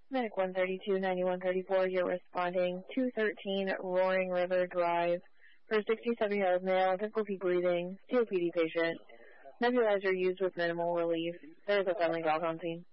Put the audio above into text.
Medic 132-9134, you're responding 213 Roaring River Drive for 67-year-old male, difficulty breathing, COPD patient. Nebulizer used with minimal relief. There is a friendly dog on scene.